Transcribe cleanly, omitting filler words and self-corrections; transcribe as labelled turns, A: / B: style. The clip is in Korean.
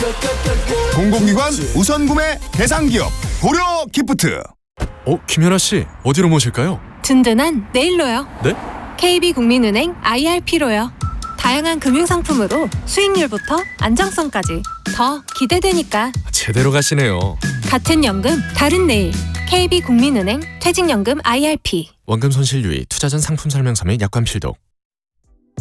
A: 공공기관 우선구매 대상기업 고려기프트.
B: 김연아씨, 어디로 모실까요?
C: 든든한 내일로요.
B: 네?
C: KB국민은행 IRP로요. 다양한 금융상품으로 수익률부터 안정성까지 더 기대되니까.
B: 제대로 가시네요.
C: 같은 연금 다른 내일. KB국민은행 퇴직연금 IRP.
B: 원금 손실 유의, 투자 전 상품 설명서 및 약관 필독.